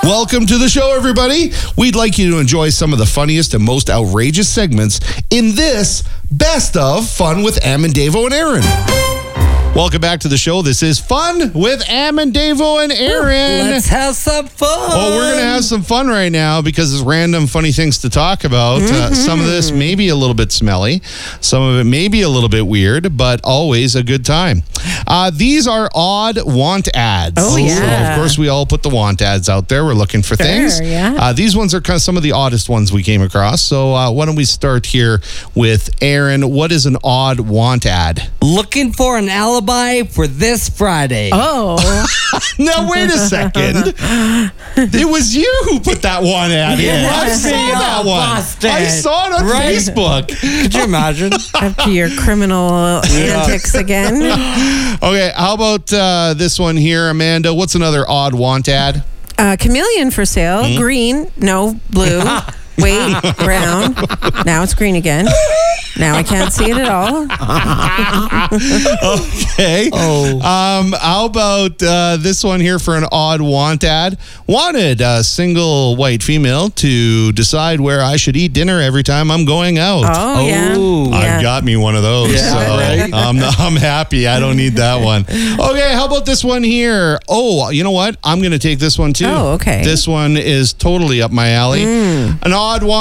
Welcome to the show, everybody. We'd like you to enjoy some of the funniest and most outrageous segments in this Best of Fun with Am and Davo and Aaron. Welcome back to the show. This is Fun with Am and Davo and Aaron. Let's have some fun. Oh, we're going to have some fun right now because it's random funny things to talk about. Some of this may be a little bit smelly. Some of it may be a little bit weird, but always a good time. These are odd want ads. Oh, yeah. So, of course, we all put the want ads out there. We're looking for things. Yeah. These ones are kind of some of the oddest ones we came across. So why don't we start here with Aaron. What is an odd want ad? Looking for an alibi for this Friday. Oh. Now, wait a second. It was you who put that one ad in. I saw that one. Busted. I saw it on Facebook. Could you imagine? Up to your criminal antics again. Okay, how about this one here, Amanda? What's another odd want ad? Chameleon for sale. Green. No, blue. Wait, brown. Now it's green again. Now I can't see it at all. Okay. How about this one here for an odd want ad? Wanted a single white female to decide where I should eat dinner every time I'm going out. Oh, yeah. I've got me one of those. Yeah, so right. I'm happy. I don't need that one. Okay, how about this one here? Oh, you know what? I'm going to take this one too. Oh, okay. This one is totally up my alley. An odd want